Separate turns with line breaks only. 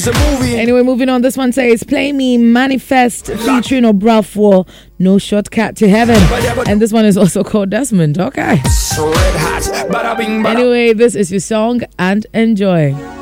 Anyway, moving on. This one says, "Play me Manifest featuring Obrafwo, No Shortcut to Heaven." And this one is also called Desmond. Okay. Anyway, this is your song and enjoy.